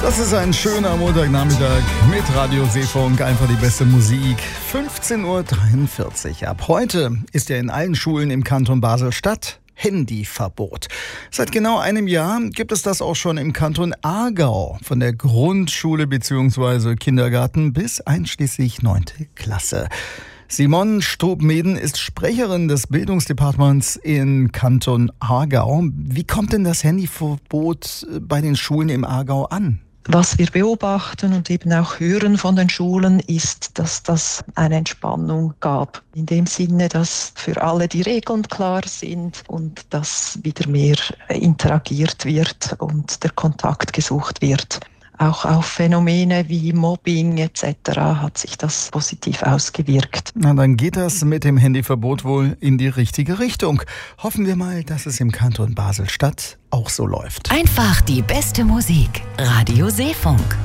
Das ist ein schöner Montagnachmittag mit Radio Seefunk, einfach die beste Musik. 15.43 Uhr. Ab heute ist ja in allen Schulen im Kanton Basel-Stadt Handyverbot. Seit genau einem Jahr gibt es das auch schon im Kanton Aargau, von der Grundschule bzw. Kindergarten bis einschließlich 9. Klasse. Simone Strub-Meden ist Sprecherin des Bildungsdepartements in Kanton Aargau. Wie kommt denn das Handyverbot bei den Schulen im Aargau an? Was wir beobachten und eben auch hören von den Schulen ist, dass das eine Entspannung gab. In dem Sinne, dass für alle die Regeln klar sind und dass wieder mehr interagiert wird und der Kontakt gesucht wird. Auch auf Phänomene wie Mobbing etc. hat sich das positiv ausgewirkt. Na, dann geht das mit dem Handyverbot wohl in die richtige Richtung. Hoffen wir mal, dass es im Kanton Basel-Stadt auch so läuft. Einfach die beste Musik. Radio Seefunk.